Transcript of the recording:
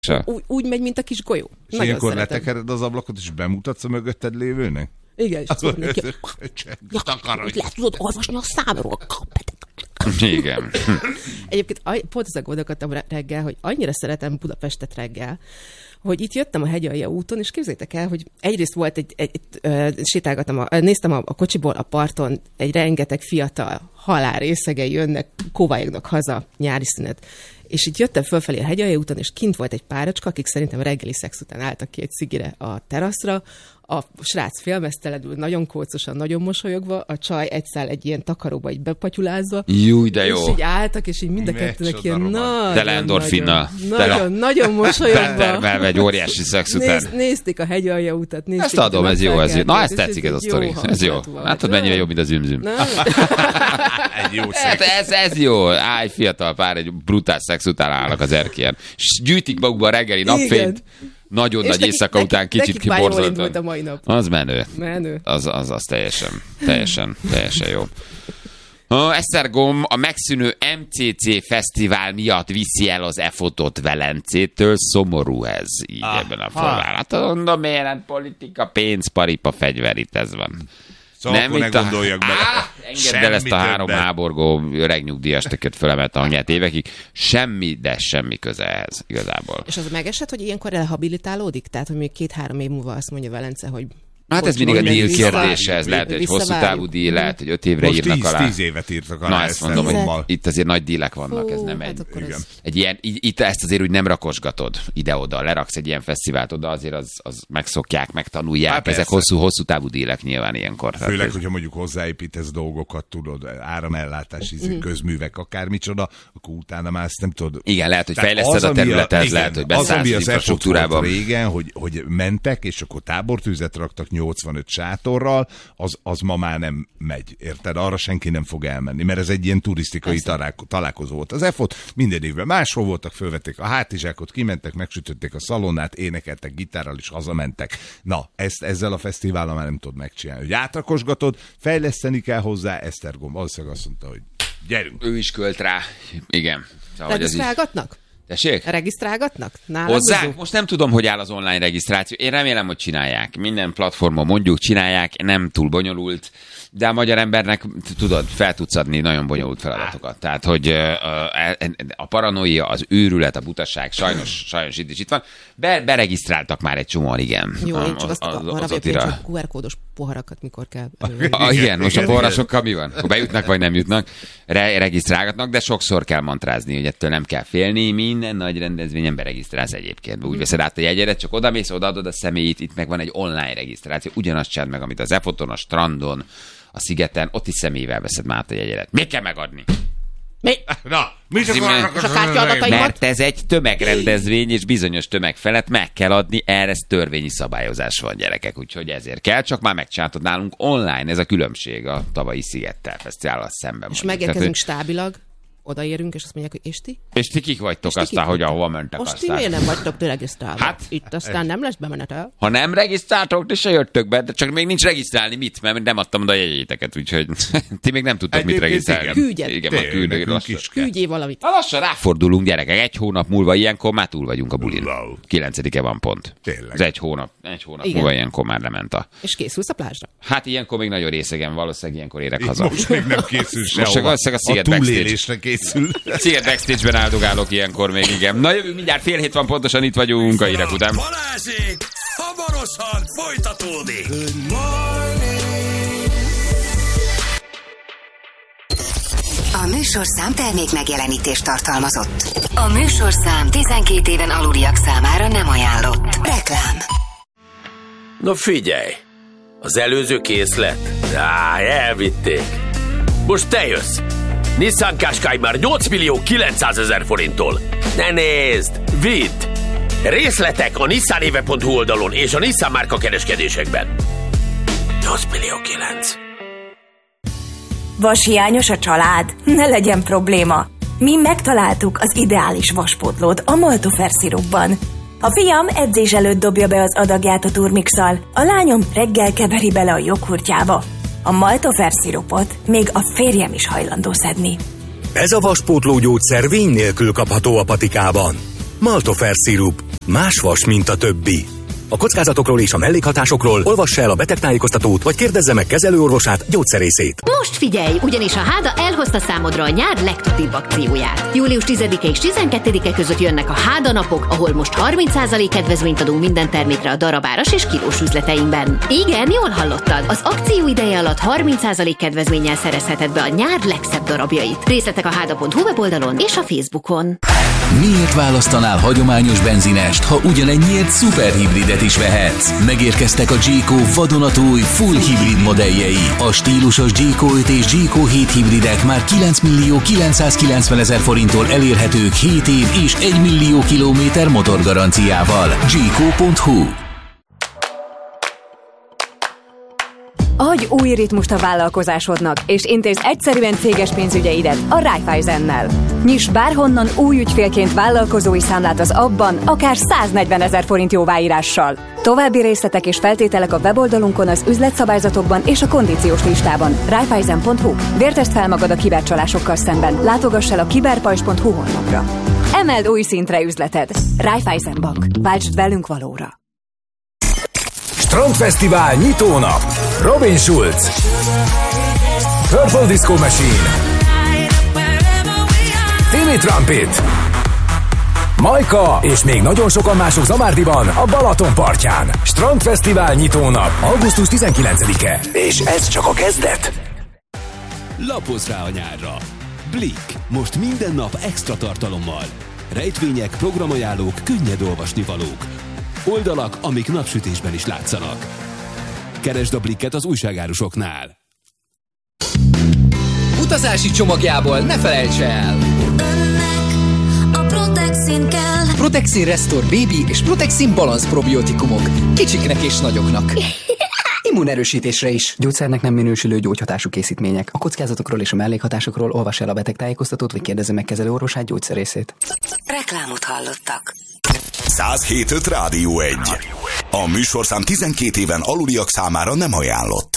Úgy megy, mint a kis golyó. És ilyenkor letekered az ablakot, és bemutatsz a mögötted lévőnek? Igen, és azt neki, le tudod olvasni a számról. Igen. Egyébként pont ezzel gondolkodtam reggel, hogy annyira szeretem Budapestet reggel, hogy itt jöttem a Hegyalja úton, és képzeljétek el, hogy egyrészt volt sétálgattam, néztem a kocsiból a parton, egy rengeteg fiatal halálrészegei jönnek, kovályognak haza nyári szünet. És így jöttem fölfelé a Hegyalja úton, és kint volt egy párocska, akik szerintem reggeli szex után álltak ki egy cigire a teraszra. A srác félmeztelenül, nagyon kócosan, nagyon mosolyogva, a csaj egy ilyen takaróba így bepatyulázva. Júj, de jó. És így álltak, és így mind a kettőnek ilyen nagyon mosolyogva. Termelve egy óriási szex után. Nézték a Hegyalja utat. Ezt adom, ez jó. Na, ezt tetszik ez a sztori. Ez jó. Látod, mennyire jobb, mint az ümzüm. Egy jó szex. Ez jó. Állj, fiatal pár, egy brutál szex után állnak az erkélyen. És gyűjtik magukba a reggeli napfényt. Nagyon nagy éjszaka után kicsit kiborzoltan. A mai nap. Az menő. Az teljesen jó. Esztergom a megszűnő MCC fesztivál miatt viszi el az e-fotót Velencétől, szomorú ez így ebben a formában. Hát mondom, miért politika, pénz, paripa, fegyver, itt ez van. Szóval nem ne gondoljak bele. Engedd el ezt a három háborgó öreg nyugdíjas, tököt fölemelt a hangját évekig. Semmi, de semmi köze ehhez igazából. És az megesett, hogy ilyenkor rehabilitálódik? Tehát, hogy még 2-3 év múlva azt mondja Velence, hogy hát ez mindig a díl kérdése, ez lehet, hogy hosszú távú díl, lehet, hogy 5 évre írnak alá. 10 évet írtak alá. Na, ezt mondom, hogy itt azért nagy dílek vannak, ez nem egy ilyen, itt ezt azért úgy nem rakosgatod ide-oda, leraksz egy ilyen fesztivált oda, azért az megszokják, megtanulják, hát ezek hosszú távú dílek nyilván ilyenkor. Főleg, hogyha mondjuk hozzáépítesz dolgokat, tudod, áramellátás, közművek, akármicsoda, akkor utána már ezt nem tudod. Igen, lehet, hogy fejleszted a területet, lehet, hogy beszállsz az infrastruktúrába. Régen, hogy mentek, és akkor tábortűzet raktak 85 sátorral, az ma már nem megy, érted? Arra senki nem fog elmenni, mert ez egy ilyen turisztikai találkozó volt. Az EFOT minden évben máshol voltak, fölvették a hátizsákot, kimentek, megsütötték a szalonnát, énekeltek gitárral és hazamentek. Na, ezzel a fesztivállal már nem tudod megcsinálni. Hogy átrakosgatod, fejleszteni kell hozzá, Esztergom valószínűleg azt mondta, hogy gyerünk. Ő is költ rá. Igen. Regisztrálgatnak? Tessék? Regisztrálgatnak? Hozzá? Most nem tudom, hogy áll az online regisztráció. Én remélem, hogy csinálják. Minden platformon mondjuk csinálják, nem túl bonyolult, de a magyar embernek, tudod, fel tudsz adni nagyon bonyolult feladatokat. Tehát, hogy a paranoia, az őrület, a butaság sajnos itt van. Beregisztráltak már egy csomóan, igen. Jó, én csak azt arra hogy QR kódos poharakat mikor kell. Igen, most a poharasokkal mi van? Bejutnak, vagy nem jutnak, regisztrálgatnak, de sokszor kell mantrázni, hogy ettől nem kell félni. Minden nagy rendezvényen beregisztrálsz egyébként. Úgy veszed át a jegyedet, csak odamész, odaadod a személyit, itt meg van egy online regisztráció. Ugyanazt csináld meg, amit az e-foton, a strandon, a szigeten, ott is személyvel veszed már át a jegyedet. Még kell megadni? Mi? Na, mi csak a kártyadataimat? Mert ez egy tömegrendezvény, és bizonyos tömeg felett meg kell adni, erre törvényi szabályozás van, gyerekek, úgyhogy ezért kell, csak már megcsináltad nálunk online, ez a különbség a tavalyi Szigettel fesztivállal szemben. És megérkezünk stábilag, odaérünk, és azt mondják, hogy és ti? És ti kik vagytok aztán, hogy ahova mentek most aztán? Most ti miért nem vagytok regisztrálva? Hát, itt aztán nem lesz bemenetel. Ha nem regisztráltok, ti se jöttök be, de csak még nincs regisztrálni mit, mert nem adtam oda a jegyéteket, úgyhogy ti még nem tudtok mit regisztrálni. Küldjél valamit. Lassan ráfordulunk, gyerekek, 1 hónap múlva ilyenkor már túl vagyunk a bulin. 9-e van pont. Tényleg. Ez 1 hónap múlva ilyenkor már lement a... És készülsz a plázsra? Hát ilyenkor még nagyon részegen, valószínűleg ilyenkor érek haza. Most még nem készül sehova. A túlélésre készül. Sziget backstage-ben áldogálok ilyenkor még, igen. Na jövünk, mindjárt 6:30 van pontosan, itt vagyunk a hírek után. Balázsék, hamarosan folytatódik. A műsorszám termék megjelenítést tartalmazott. A műsorszám 12 éven aluliak számára nem ajánlott. Reklám. No figyelj, az előző készlet? Elvitték. Most te jössz. Nissan Qashqai már 8.900.000 forinttól. Ne nézd, vidd! Részletek a nissanéve.hu oldalon és a Nissan márka kereskedésekben. 8.900.000. Vashiányos a család? Ne legyen probléma. Mi megtaláltuk az ideális vaspótlót a Maltofer szirupban. A fiam edzés előtt dobja be az adagját a turmixal, a lányom reggel keveri bele a joghurtjába. A Maltofer szirupot még a férjem is hajlandó szedni. Ez a vaspótló gyógyszer vény nélkül kapható a patikában. Maltofer szirup. más vas, mint a többi. A kockázatokról és a mellékhatásokról olvassa el a betegtájékoztatót, vagy kérdezze meg kezelőorvosát, gyógyszerészét. Most figyelj, ugyanis a Háda elhozta számodra a nyár legtutibb akcióját. Július 10-e és 12-e között jönnek a Háda napok, ahol most 30% kedvezményt adunk minden termékre a darabáras és kilós üzleteinkben. Igen, jól hallottad. Az akció ideje alatt 30% kedvezménnyel szerezheted be a nyár legszebb darabjait. Részletek a háda.hu weboldalon és a Facebookon. Miért választanál hagyományos benzinest, ha ugyanennyiért szuperhibridet is vehetsz? Megérkeztek a G-Co vadonatúj full hibrid modelljei. A stílusos G-Co 5 és G-Co 7 hibridek már 9.990.000 forinttól elérhetők 7 év és 1 millió kilométer motorgaranciával. G-Co.hu. Adj új ritmust a vállalkozásodnak, és intézz egyszerűen céges pénzügyeidet a Raiffeisennel. Nyiss bárhonnan új ügyfélként vállalkozói számlát az abban, akár 140 000 forint jóváírással. További részletek és feltételek a weboldalunkon, az üzletszabályzatokban és a kondíciós listában. Raiffeisen.hu. Vértesd fel magad a kibercsalásokkal szemben. Látogass el a kiberpajzs.hu honlapra. Emeld új szintre üzleted. Raiffeisen Bank. Váltsd velünk valóra. Strandfesztivál nyitónap. Robin Schulz, Purple Disco Machine, Timmy Trumpet, Majka és még nagyon sokan mások Zamárdiban, a Balaton partján. Strandfesztivál nyitónap, augusztus 19-e. És ez csak a kezdet. Lapozz rá a nyárra. Blick. Most minden nap extra tartalommal. Rejtvények, programajánlók, könnyed olvasnivalók. Oldalak, amik napsütésben is látszanak. Keresd a Blicket az újságárusoknál. Utazási csomagjából ne felejts el! A Protexin kell. Protexin Restore Baby és Protexin Balance probiotikumok. Kicsiknek és nagyoknak. Immunerősítésre is. Gyógyszernek nem minősülő gyógyhatású készítmények. A kockázatokról és a mellékhatásokról olvass el a betegtájékoztatót, vagy kérdezze meg kezelőorvosát, gyógyszerészét. Reklámot hallottak. 107.5 Rádió 1. A műsorszám 12 éven aluliak számára nem ajánlott.